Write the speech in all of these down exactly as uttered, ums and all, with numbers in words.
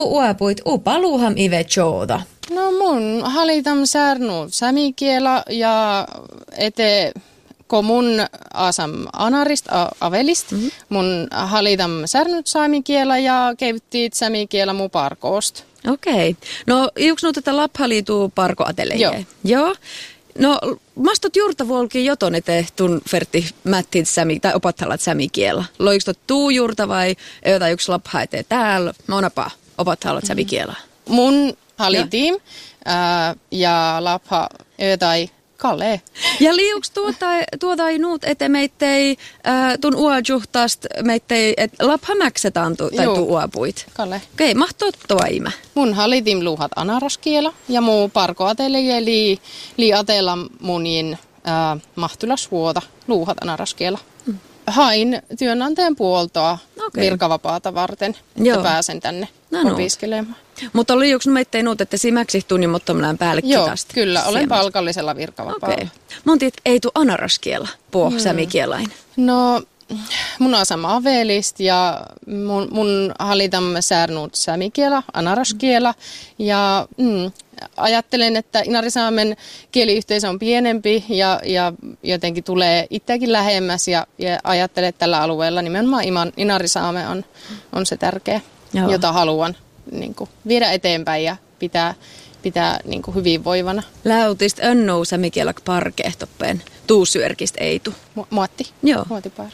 Uapuit upaluuham ive joota. No mun halitam särnu sämikiela ja ete ko mun asam anarist a, avelist. Mm-hmm. Mun halitam särnyt saamikiela ja kevittiit sämikiela mu parkoost. Okei. Okay. No juuks nu tätä laphaliituu parko ateleje. Joo. Joo. No mastot juurta vuolki joton ete tun ferti mättit sämi tai opathalat sämikiela. Loiks tot tuu juurta vai jotain yks lapha ete täällä? Monapa opathalat sämikiela. Mun halitim ää, ja lapha jotain Kalle. Ja liuks tuota, tuota ei nuut, ete meittei äh, tun uajuhtast meittei, et lapha mäksetään tu, tai tu uapuit. Kalle. Okei, mahtuu tuo ime. Mun halitim luuhat anaraskiela ja muu parko ateleje li, li atella munin äh, mahtulasvuota luuhat anaraskiela. Mm. Hain työnantajan puoltoa okay. virkavapaata varten, että Joo. pääsen tänne no, opiskelemaan. No. Mutta oli juuri meittei nuut, että si mäksihtuun ja mottomilään päällekin Joo, tästä. kyllä. Olen Siemästä. Palkallisella virkavapaalla. Okei. Okay. Montit ei tuu anaraskiela, puo hmm. sämikielain. No, mun on sama avelist ja mun, mun halitam särnuut sämikiela, anaraskiela. Ja mm, ajattelen, että Inarisaamen kieliyhteisö on pienempi ja, ja jotenkin tulee itseäkin lähemmäs. Ja, ja ajattelen, että tällä alueella nimenomaan Inarisaame on, on se tärkeä, Joo. jota haluan niin kuin, viedä eteenpäin ja pitää, pitää niin kuin, hyvinvoivana. Läutist önnuu sämikielak parkeehtoppeen. Tuusyörkist ei tu. Mu- muotti. Joo. Muotiparke.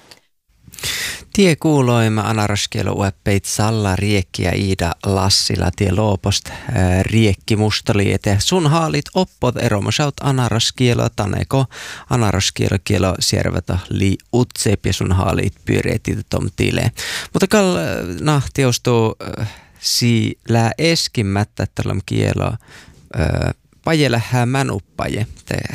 Tie kuuloimme anaraskielo ueppeit Salla Riekki ja Iida Lassila tie loopost ää, Riekki mustali ete. Sun haalit oppot eromosaut anaraskielo taneko anaraskielo kielo siervetä li utsep ja sun haalit pyöreetit tom tile. Mutta kall nahti ostuu äh, si lää eskimmättä tällä kielo äh, paje hää mänuppaje.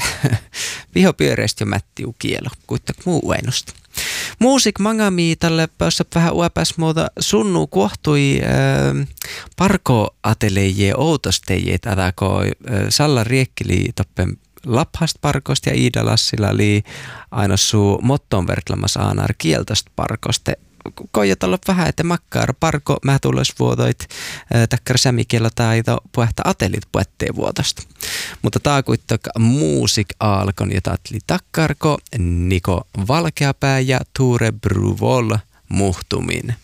Viho pyöreästi jo mättiu kielo, kuittak muu einosta. Muusik mangami tälle päässä vähän uepäs muuta sunnu kohtui äh, parko ateleje outosteje tätäko äh, Salla Riekkili toppen laphast parkosta ja Iida Lassila oli aina suu motton vertlamas aanar kieltosta parkosta. Koijat olla vähän, että makkaar parko mä tulles vuotoit äh, takkar sämikielä tai puhetta atelit puetteen vuotosta. Mutta tää kuitenkin muusik alkon, jota atli takkarko Niko Valkeapää ja Ture Bruvol muhtumin.